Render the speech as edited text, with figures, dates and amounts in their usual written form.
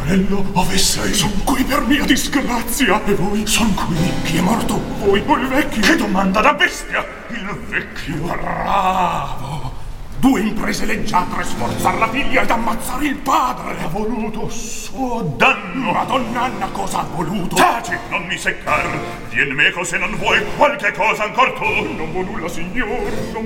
Fiorello, ove sei? Son qui per mia disgrazia. E voi? Son qui. Chi è morto? Voi o il vecchio? Che domanda da bestia! Il vecchio. Bravo. 2 imprese leggiadre, sforzar la figlia ed ammazzare il padre. Ha voluto suo danno. Madonna Anna, cosa ha voluto? Taci, non mi seccar. Vien meco se non vuoi qualche cosa ancor tu. Non vo nulla, signor, non